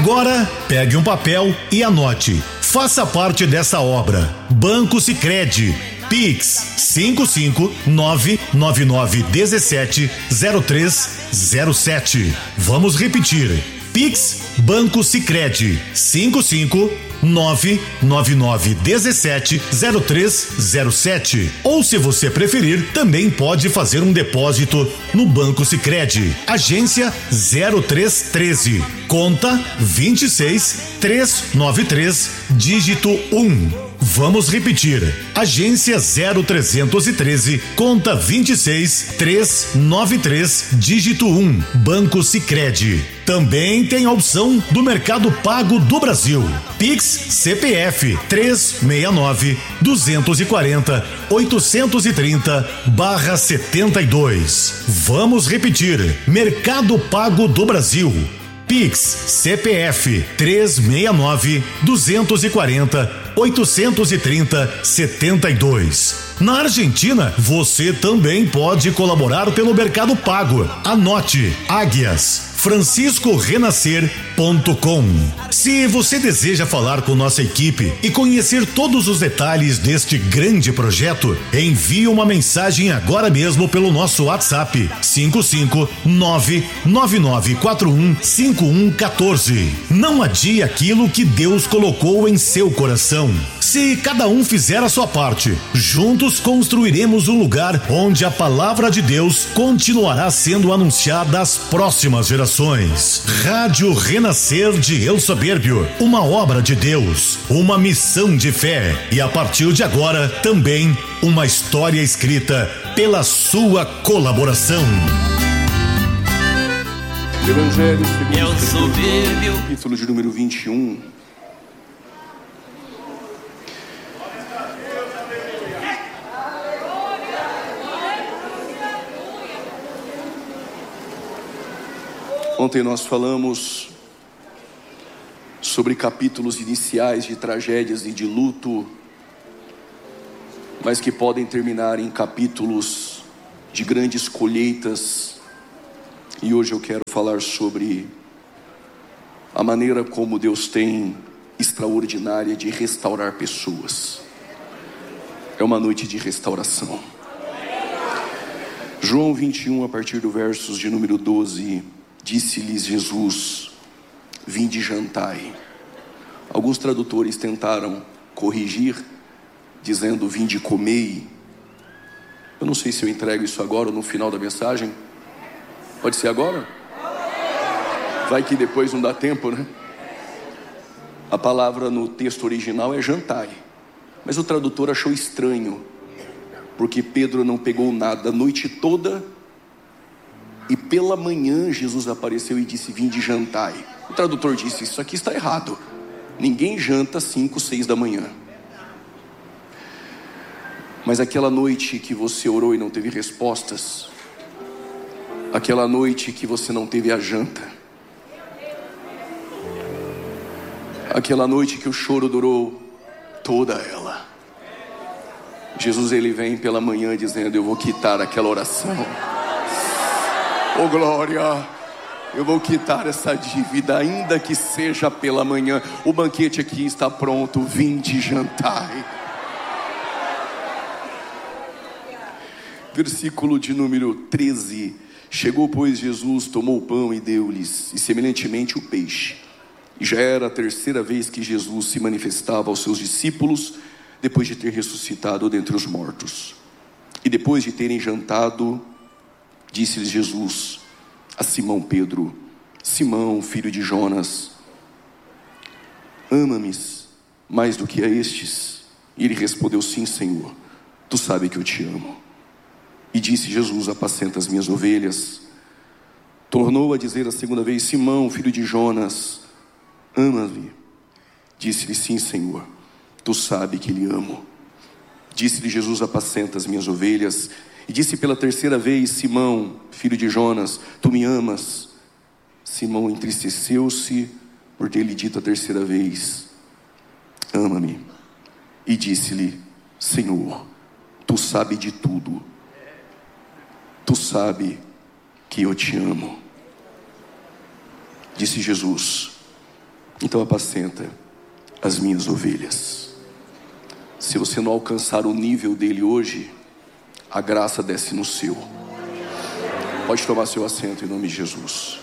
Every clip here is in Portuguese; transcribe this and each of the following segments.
Agora, pegue um papel e anote. Faça parte dessa obra. Banco Sicredi. Pix 55999170307. Vamos repetir. Pix Banco Sicredi 55999170307. Ou, se você preferir, também pode fazer um depósito no Banco Sicredi. Agência 0313, conta 26393, dígito 1. Vamos repetir. Agência 0313, conta 26393, dígito 1. Banco Sicredi. Também tem a opção do Mercado Pago do Brasil. Pix CPF 369-240-830/72. Vamos repetir. Mercado Pago do Brasil. Pix CPF 369-240-830-72. Na Argentina, você também pode colaborar pelo Mercado Pago. Anote: águiasfranciscorenascer.com. Se você deseja falar com nossa equipe e conhecer todos os detalhes deste grande projeto, envie uma mensagem agora mesmo pelo nosso WhatsApp 55999415114. Não adie aquilo que Deus colocou em seu coração. Se cada um fizer a sua parte, juntos construiremos um lugar onde a palavra de Deus continuará sendo anunciada às próximas gerações. Rádio Renascer de El Soberbio, uma obra de Deus, uma missão de fé e, a partir de agora, também uma história escrita pela sua colaboração. Evangelho segundo El Soberbio, capítulo de número 21. Ontem nós falamos sobre capítulos iniciais de tragédias e de luto, mas que podem terminar em capítulos de grandes colheitas. E hoje eu quero falar sobre a maneira como Deus tem extraordinária de restaurar pessoas. É uma noite de restauração. João 21, a partir do versos de número 12, disse-lhes Jesus: vinde jantai. Alguns tradutores tentaram corrigir, dizendo vinde comei. Eu não sei se eu entrego isso agora ou no final da mensagem. Pode ser agora? Vai que depois não dá tempo, né? A palavra no texto original é jantai, mas o tradutor achou estranho, porque Pedro não pegou nada a noite toda, e pela manhã Jesus apareceu e disse vinde jantai. O tradutor disse: isso aqui está errado. Ninguém janta às 5, 6 da manhã. Mas aquela noite que você orou e não teve respostas, aquela noite que você não teve a janta, aquela noite que o choro durou toda ela, Jesus, ele vem pela manhã dizendo: eu vou quitar aquela oração. Oh glória, eu vou quitar essa dívida, ainda que seja pela manhã. O banquete aqui está pronto, vinde jantai. Versículo de número 13. Chegou, pois, Jesus, tomou o pão e deu-lhes, e semelhantemente o peixe. E já era a terceira vez que Jesus se manifestava aos seus discípulos, depois de ter ressuscitado dentre os mortos. E depois de terem jantado, disse-lhes Jesus a Simão Pedro: Simão, filho de Jonas, ama-me mais do que a estes? E ele respondeu: sim, Senhor, tu sabes que eu te amo. E disse Jesus: apacenta as minhas ovelhas. Tornou a dizer a segunda vez: Simão, filho de Jonas, ama-me? Disse-lhe: sim, Senhor, tu sabes que lhe amo. Disse-lhe Jesus: apacenta as minhas ovelhas. E disse pela terceira vez: Simão, filho de Jonas, tu me amas? Simão entristeceu-se por ter lhe dito a terceira vez: ama-me. E disse-lhe: Senhor, tu sabes de tudo, tu sabes que eu te amo. Disse Jesus: Então apacenta as minhas ovelhas. Se você não alcançar o nível dele hoje, a graça desce no seu. Pode tomar seu assento em nome de Jesus.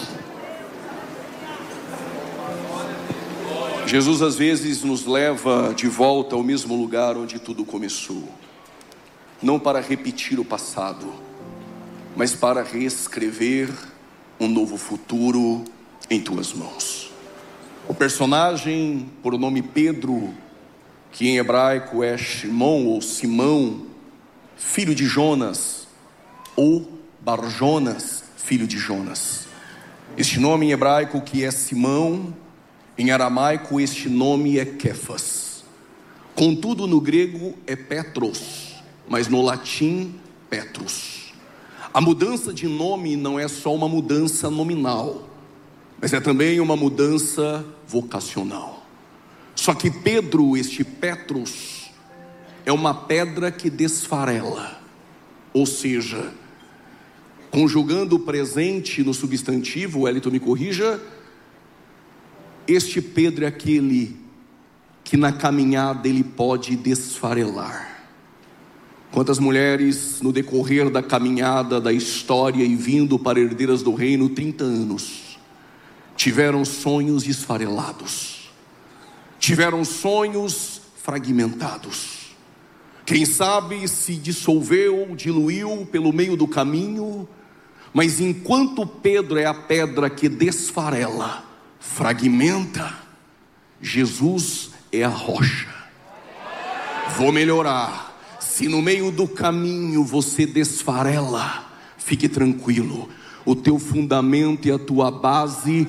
Jesus às vezes nos leva de volta ao mesmo lugar onde tudo começou. Não para repetir o passado, mas para reescrever um novo futuro em tuas mãos. O personagem por nome Pedro, que em hebraico é Shimon ou Simão, filho de Jonas, ou Barjonas, filho de Jonas. Este nome em hebraico que é Simão, em aramaico este nome é Kefas. Contudo no grego é Petros, mas no latim Petrus. A mudança de nome não é só uma mudança nominal, mas é também uma mudança vocacional. Só que Pedro, este Petrus, é uma pedra que desfarela. Ou seja, conjugando o presente no substantivo, Wellington me corrija, este Pedro é aquele que na caminhada ele pode desfarelar. Quantas mulheres no decorrer da caminhada da história e vindo para herdeiras do reino 30 anos, tiveram sonhos esfarelados, tiveram sonhos fragmentados. Quem sabe se dissolveu, diluiu pelo meio do caminho, mas enquanto Pedro é a pedra que desfarela, fragmenta, Jesus é a rocha. Vou melhorar. Se no meio do caminho você desfarela, fique tranquilo, o teu fundamento e a tua base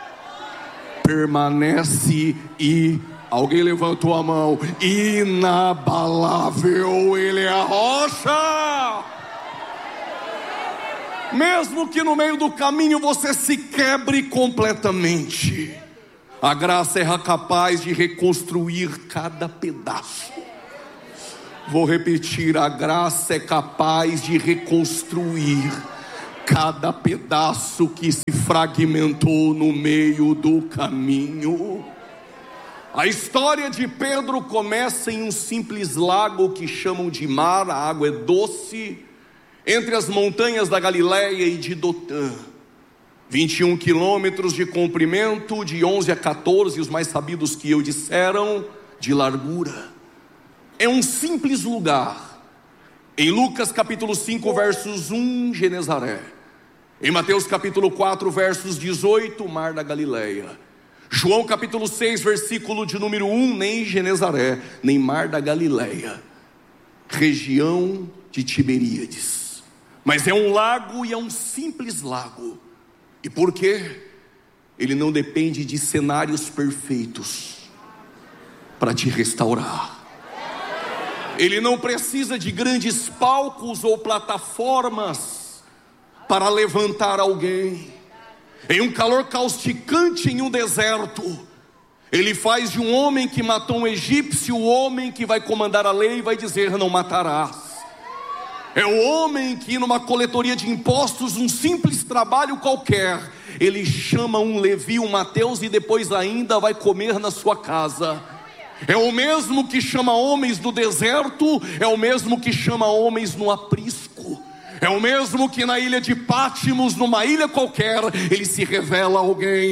permanece e alguém levantou a mão, inabalável. Ele é a rocha. Mesmo que no meio do caminho você se quebre completamente, a graça é capaz de reconstruir cada pedaço. Vou repetir, a graça é capaz de reconstruir cada pedaço que se fragmentou no meio do caminho. A história de Pedro começa em um simples lago que chamam de mar, a água é doce, entre as montanhas da Galileia e de Dotã. 21 quilômetros de comprimento, de 11 a 14, os mais sabidos que eu disseram, de largura. É um simples lugar. Em Lucas capítulo 5 versos 1, Genezaré. Em Mateus capítulo 4 versos 18, Mar da Galileia. João capítulo 6 versículo de número 1, nem Genezaré, nem Mar da Galileia, região de Tiberíades. Mas é um lago e é um simples lago. E por quê? Ele não depende de cenários perfeitos para te restaurar. Ele não precisa de grandes palcos ou plataformas para levantar alguém. Em um calor causticante, em um deserto, ele faz de um homem que matou um egípcio o homem que vai comandar a lei e vai dizer: não matarás. É o homem que numa coletoria de impostos, um simples trabalho qualquer, ele chama um Levi, um Mateus, e depois ainda vai comer na sua casa. É o mesmo que chama homens do deserto, é o mesmo que chama homens no aprisco, é o mesmo que na ilha de Pátimos, numa ilha qualquer, ele se revela a alguém.